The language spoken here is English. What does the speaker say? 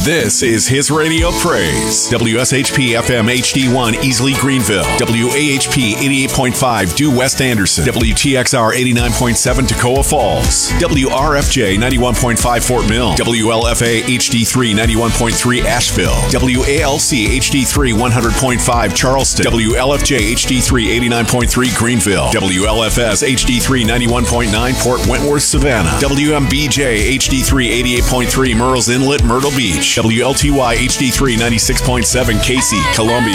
This is his radio praise. WSHP FM HD1 Easley Greenville. WAHP 88.5 Due West Anderson. WTXR 89.7 Toccoa Falls. WRFJ 91.5 Fort Mill. WLFA HD3 91.3 Asheville. WALC HD3 100.5 Charleston. WLFJ HD3 89.3 Greenville. WLFS HD3 91.9 Port Wentworth Savannah. WMBJ HD3 88.3 Murrells Inlet Myrtle Beach. WLTY HD3 96.7 Casey Columbia.